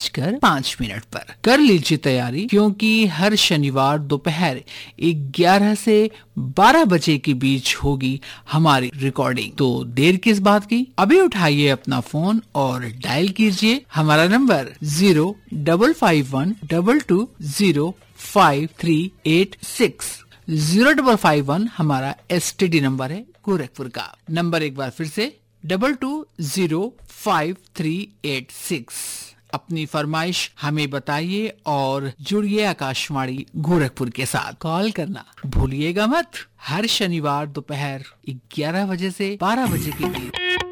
11:05 पर। कर लीजिए तैयारी, क्योंकि हर शनिवार दोपहर 11 से 12 बजे के बीच होगी हमारी रिकॉर्डिंग। तो देर किस बात की, अभी उठाइए अपना फोन और डायल कीजिए हमारा नंबर 05512205386। 0551 हमारा STD नंबर है गोरखपुर का। नंबर एक बार फिर से 22055386। अपनी फरमाइश हमें बताइए और जुड़िए आकाशवाणी गोरखपुर के साथ। कॉल करना भूलिएगा मत, हर शनिवार दोपहर 11 बजे से 12 बजे के बीच।